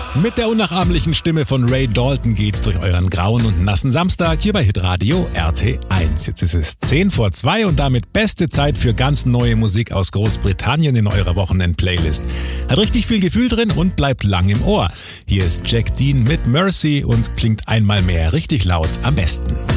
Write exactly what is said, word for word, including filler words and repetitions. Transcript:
Mit der unnachahmlichen Stimme von Ray Dalton geht's durch euren grauen und nassen Samstag hier bei Hitradio R T eins. Jetzt ist es zehn vor zwei und damit beste Zeit für ganz neue Musik aus Großbritannien in eurer Wochenend-Playlist. Hat richtig viel Gefühl drin und bleibt lang im Ohr. Hier ist Jack Dean mit Mercy und klingt einmal mehr richtig laut am besten.